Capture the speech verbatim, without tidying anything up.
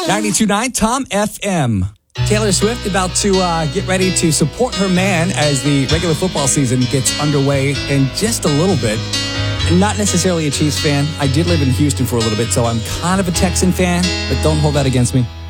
ninety-two point nine Tom F M. Taylor Swift about to uh, get ready to support her man as the regular football season gets underway in just a little bit. Not necessarily a Chiefs fan. I did live in Houston for a little bit, so I'm kind of a Texan fan, but don't hold that against me.